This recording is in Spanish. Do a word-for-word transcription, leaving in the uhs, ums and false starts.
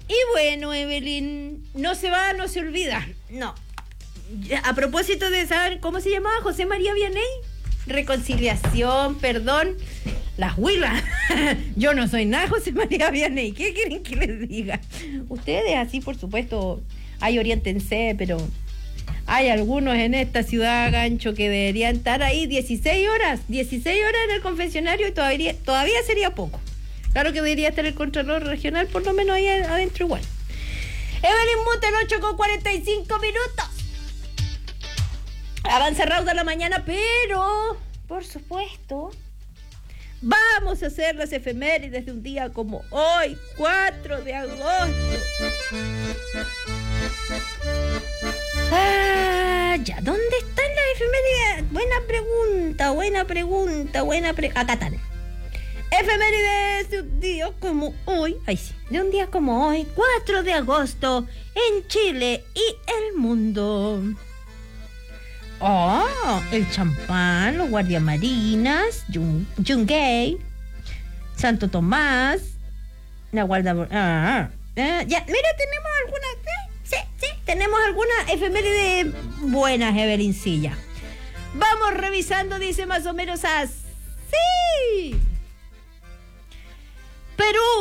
Y bueno, Evelyn, no se va, no se olvida. No. A propósito de saber cómo se llamaba José María Vianney, reconciliación, perdón, las huilas. Yo no soy nada José María Vianney. ¿Qué quieren que les diga? Ustedes, así por supuesto, hay oriéntense, pero hay algunos en esta ciudad, Gancho, que deberían estar ahí dieciséis horas, dieciséis horas en el confesionario y todavía, todavía sería poco. Claro que debería estar el Contralor Regional, por lo menos ahí adentro igual. Evelyn Muta, el ocho con cuarenta y cinco minutos. Avanza rauda la mañana, pero, por supuesto, vamos a hacer las efemérides de un día como hoy, cuatro de agosto. Ah, ya, ¿dónde están las efemérides? Buena pregunta, buena pregunta, buena pregunta. Acá están. Efemérides de un día como hoy, ay sí, de un día como hoy, cuatro de agosto, en Chile y el mundo. Oh, el champán, los guardiamarinas, Yun, Yungay, Santo Tomás, la guarda... Ah, ah, ya, mira, tenemos algunas... Eh, sí, sí, tenemos algunas efemérides buenas, Evelincilla. Vamos revisando, dice más o menos así. Perú.